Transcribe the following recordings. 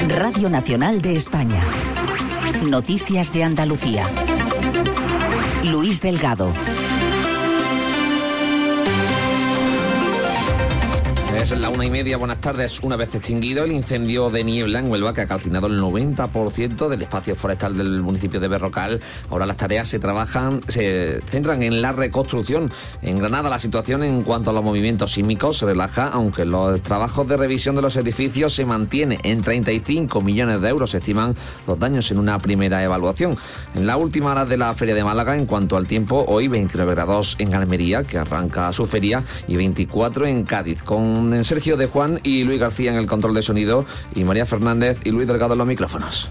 Radio Nacional de España. Noticias de Andalucía. Luis Delgado. Es la 1:30, buenas tardes. Una vez extinguido el incendio de niebla en Huelva, que ha calcinado el 90% del espacio forestal del municipio de Berrocal, ahora las tareas se centran en la reconstrucción. En Granada la situación en cuanto a los movimientos sísmicos se relaja, aunque los trabajos de revisión de los edificios se mantiene en 35 millones de euros, se estiman los daños en una primera evaluación. En la última hora de la Feria de Málaga, en cuanto al tiempo, hoy 29 grados en Almería, que arranca su feria, y 24 en Cádiz, con Sergio de Juan y Luis García en el control de sonido y María Fernández y Luis Delgado en los micrófonos.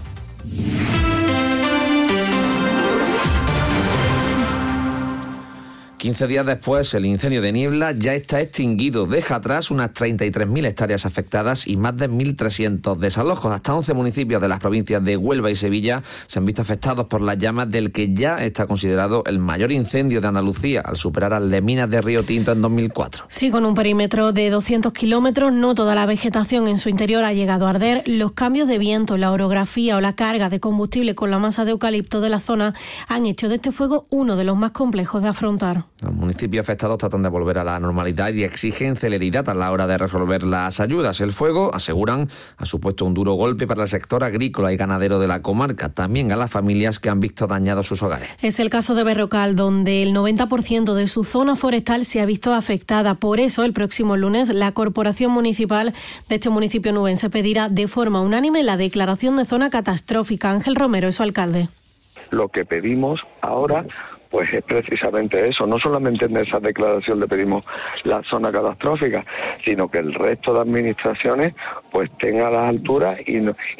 15 días después, el incendio de niebla ya está extinguido. Deja atrás unas 33.000 hectáreas afectadas y más de 1.300 desalojos. Hasta 11 municipios de las provincias de Huelva y Sevilla se han visto afectados por las llamas del que ya está considerado el mayor incendio de Andalucía, al superar al de Minas de Río Tinto en 2004. Sí, con un perímetro de 200 kilómetros, no toda la vegetación en su interior ha llegado a arder. Los cambios de viento, la orografía o la carga de combustible con la masa de eucalipto de la zona han hecho de este fuego uno de los más complejos de afrontar. Los municipios afectados tratan de volver a la normalidad y exigen celeridad a la hora de resolver las ayudas. El fuego, aseguran, ha supuesto un duro golpe para el sector agrícola y ganadero de la comarca, también a las familias que han visto dañados sus hogares. Es el caso de Berrocal, donde el 90% de su zona forestal se ha visto afectada. Por eso, el próximo lunes, la Corporación Municipal de este municipio nubense pedirá de forma unánime la declaración de zona catastrófica. Ángel Romero es su alcalde. Lo que pedimos ahora pues es precisamente eso, no solamente en esa declaración le pedimos la zona catastrófica, sino que el resto de administraciones pues tengan las alturas y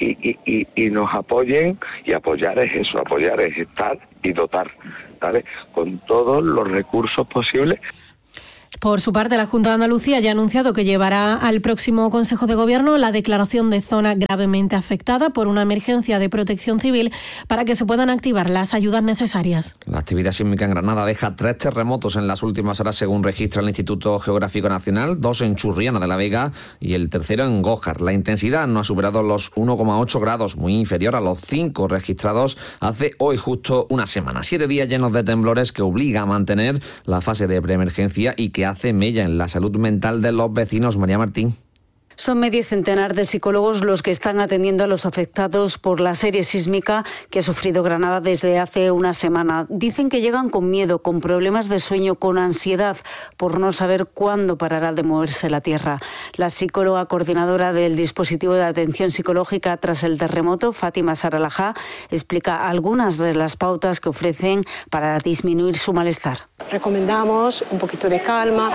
nos apoyen, y apoyar es eso, apoyar es estar y dotar, ¿vale?, con todos los recursos posibles. Por su parte, la Junta de Andalucía ya ha anunciado que llevará al próximo Consejo de Gobierno la declaración de zona gravemente afectada por una emergencia de protección civil para que se puedan activar las ayudas necesarias. La actividad sísmica en Granada deja 3 terremotos en las últimas horas, según registra el Instituto Geográfico Nacional, 2 en Churriana de la Vega y el tercero en Gójar. La intensidad no ha superado los 1,8 grados, muy inferior a los 5 registrados hace hoy justo una semana. 7 días llenos de temblores que obliga a mantener la fase de preemergencia y que hace mella en la salud mental de los vecinos. María Martín. Son medio centenar de psicólogos los que están atendiendo a los afectados por la serie sísmica que ha sufrido Granada desde hace una semana. Dicen que llegan con miedo, con problemas de sueño, con ansiedad por no saber cuándo parará de moverse la tierra. La psicóloga coordinadora del dispositivo de atención psicológica tras el terremoto, Fátima Saralajá, explica algunas de las pautas que ofrecen para disminuir su malestar. Recomendamos un poquito de calma,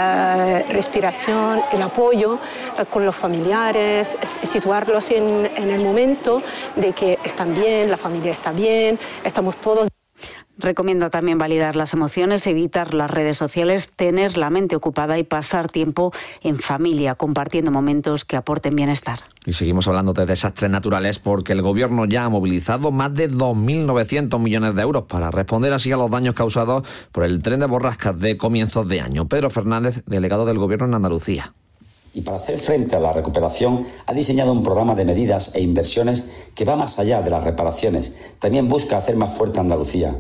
respiración, el apoyo con los familiares, situarlos en el momento de que están bien, la familia está bien, estamos todos. Recomienda también validar las emociones, evitar las redes sociales, tener la mente ocupada y pasar tiempo en familia, compartiendo momentos que aporten bienestar. Y seguimos hablando de desastres naturales porque el Gobierno ya ha movilizado más de 2.900 millones de euros para responder así a los daños causados por el tren de borrascas de comienzos de año. Pedro Fernández, delegado del Gobierno en Andalucía. Y para hacer frente a la recuperación ha diseñado un programa de medidas e inversiones que va más allá de las reparaciones. También busca hacer más fuerte a Andalucía.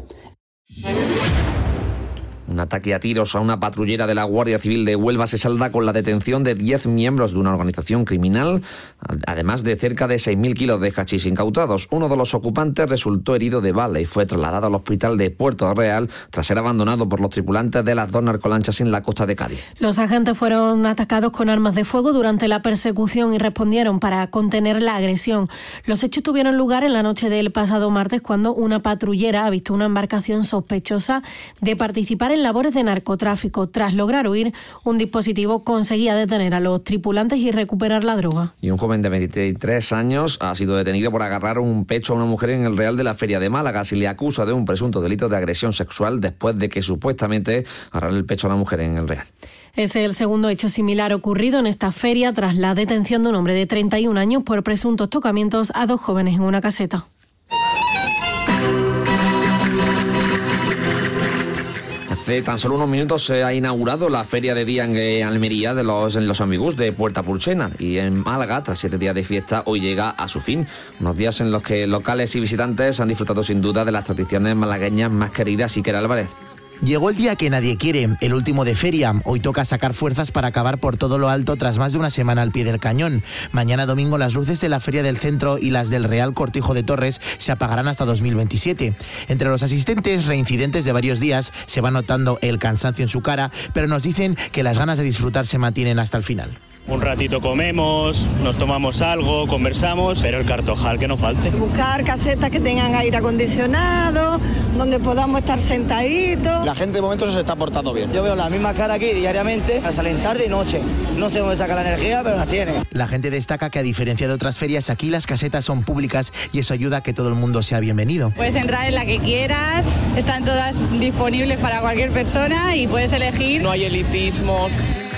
Un ataque a tiros a una patrullera de la Guardia Civil de Huelva se salda con la detención de 10 miembros de una organización criminal, además de cerca de 6.000 kilos de hachís incautados. Uno de los ocupantes resultó herido de bala y fue trasladado al hospital de Puerto Real tras ser abandonado por los tripulantes de las 2 narcolanchas en la costa de Cádiz. Los agentes fueron atacados con armas de fuego durante la persecución y respondieron para contener la agresión. Los hechos tuvieron lugar en la noche del pasado martes, cuando una patrullera ha visto una embarcación sospechosa de participar en labores de narcotráfico. Tras lograr huir, un dispositivo conseguía detener a los tripulantes y recuperar la droga. Y un joven de 23 años ha sido detenido por agarrar un pecho a una mujer en el Real de la Feria de Málaga. Se le acusa de un presunto delito de agresión sexual después de que supuestamente agarrara el pecho a la mujer en el Real. Es el segundo hecho similar ocurrido en esta feria tras la detención de un hombre de 31 años por presuntos tocamientos a 2 jóvenes en una caseta. Hace tan solo unos minutos se ha inaugurado la Feria de Día en Almería en los Amigús de Puerta Purchena, y en Málaga, tras 7 días de fiesta, hoy llega a su fin. Unos días en los que locales y visitantes han disfrutado sin duda de las tradiciones malagueñas más queridas. Iker Álvarez. Llegó el día que nadie quiere, el último de feria. Hoy toca sacar fuerzas para acabar por todo lo alto tras más de una semana al pie del cañón. Mañana domingo las luces de la Feria del Centro y las del Real Cortijo de Torres se apagarán hasta 2027. Entre los asistentes reincidentes de varios días se va notando el cansancio en su cara, pero nos dicen que las ganas de disfrutar se mantienen hasta el final. Un ratito comemos, nos tomamos algo, conversamos, pero el cartojal que no falte. Buscar casetas que tengan aire acondicionado, donde podamos estar sentaditos. La gente de momento se está portando bien. Yo veo la misma cara aquí diariamente, salen tarde y noche. No sé dónde saca la energía, pero la tiene. La gente destaca que, a diferencia de otras ferias, aquí las casetas son públicas y eso ayuda a que todo el mundo sea bienvenido. Puedes entrar en la que quieras, están todas disponibles para cualquier persona y puedes elegir. No hay elitismos.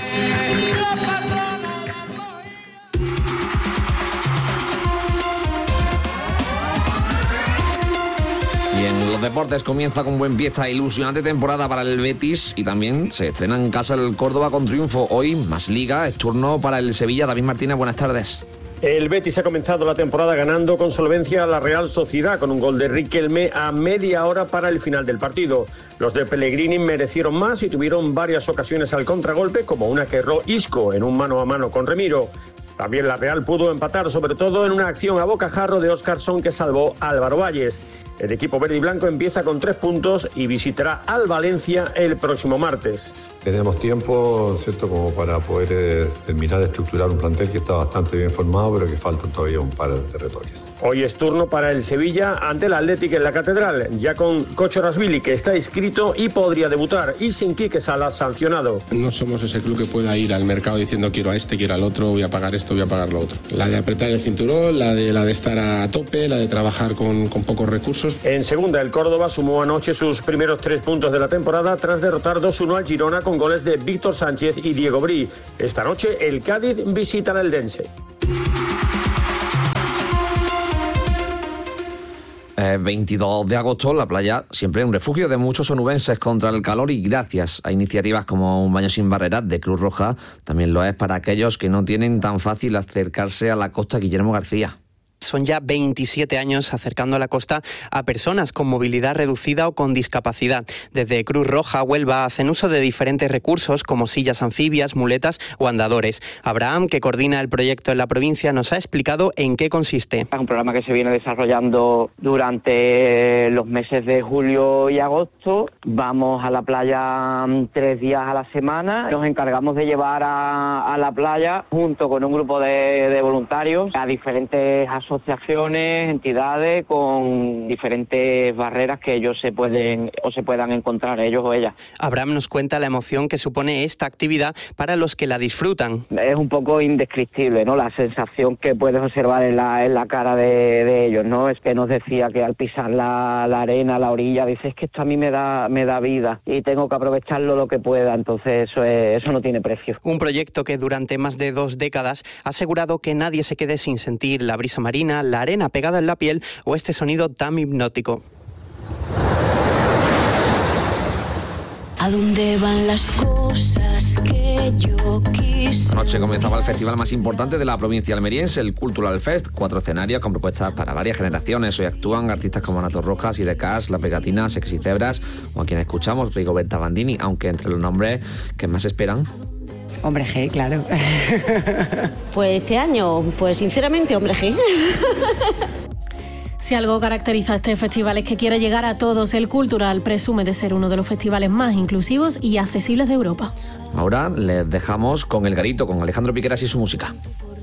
Y en los deportes comienza con buen pie esta ilusionante temporada para el Betis, y también se estrena en casa el Córdoba con triunfo. Hoy más Liga, es turno para el Sevilla. David Martínez, buenas tardes. El Betis ha comenzado la temporada ganando con solvencia a la Real Sociedad con un gol de Riquelme a media hora para el final del partido. Los de Pellegrini merecieron más y tuvieron varias ocasiones al contragolpe, como una que erró Isco en un mano a mano con Remiro. También la Real pudo empatar, sobre todo en una acción a bocajarro de Óscarson que salvó a Álvaro Valles. El equipo verde y blanco empieza con 3 puntos y visitará al Valencia el próximo martes. Tenemos tiempo, ¿cierto?, como para poder terminar de estructurar un plantel que está bastante bien formado, pero que faltan todavía un par de retoques. Hoy es turno para el Sevilla ante el Athletic en la Catedral, ya con Kochorashvili, que está inscrito y podría debutar, y sin Quique Salas sancionado. No somos ese club que pueda ir al mercado diciendo quiero a este, quiero al otro, voy a pagar esto, voy a pagar lo otro. La de apretar el cinturón, la de estar a tope, la de trabajar con pocos recursos. En segunda, el Córdoba sumó anoche sus primeros 3 puntos de la temporada tras derrotar 2-1 al Girona con goles de Víctor Sánchez y Diego Brí. Esta noche el Cádiz visita al Eldense. 22 de agosto, la playa siempre un refugio de muchos onubenses contra el calor, y gracias a iniciativas como Un Baño Sin Barreras de Cruz Roja, también lo es para aquellos que no tienen tan fácil acercarse a la costa. Guillermo García. Son ya 27 años acercando a la costa a personas con movilidad reducida o con discapacidad. Desde Cruz Roja, Huelva, hacen uso de diferentes recursos como sillas anfibias, muletas o andadores. Abraham, que coordina el proyecto en la provincia, nos ha explicado en qué consiste. Es un programa que se viene desarrollando durante los meses de julio y agosto. Vamos a la playa 3 días a la semana. Nos encargamos de llevar a la playa, junto con un grupo de voluntarios, a diferentes asociaciones, entidades con diferentes barreras que ellos se puedan encontrar, ellos o ellas. Abraham nos cuenta la emoción que supone esta actividad para los que la disfrutan. Es un poco indescriptible, ¿no?, la sensación que puedes observar en la cara de ellos, ¿no? Es que nos decía que al pisar la arena, la orilla, dice, es que esto a mí me da vida y tengo que aprovecharlo lo que pueda. Entonces eso no tiene precio. Un proyecto que durante más de 2 décadas ha asegurado que nadie se quede sin sentir la brisa marina, la arena pegada en la piel o este sonido tan hipnótico. ¿A dónde van las cosas que yo quise? Anoche comenzaba el festival más importante de la provincia almeriense, el Cultural Fest. 4 escenarios con propuestas para varias generaciones. Hoy actúan artistas como Nato Rojas, Idecas, La Pegatina, Sexy Cebras, o a quien escuchamos, Rigoberta Bandini, aunque entre los nombres que más esperan... Hombre G, claro. Pues este año, pues sinceramente, Hombre G. Si algo caracteriza a este festival es que quiere llegar a todos. El Cultural presume de ser uno de los festivales más inclusivos y accesibles de Europa. Ahora les dejamos con El Garito, con Alejandro Piqueras y su música.